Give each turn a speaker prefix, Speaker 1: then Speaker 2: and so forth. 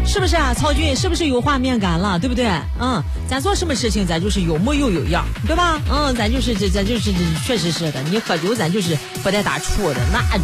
Speaker 1: 是不是啊？曹军是不是有画面感了，对不对？咱做什么事情咱就是有模有样，对吧？咱就是确实是的。你喝酒咱就是不带打怵的，那